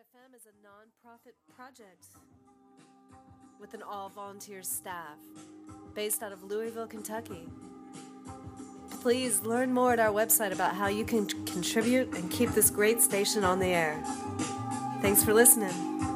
FM is a non-profit project with an all-volunteer staff based out of Louisville, Kentucky. Please learn more at our website about how you can contribute and keep this great station on the air. Thanks for listening.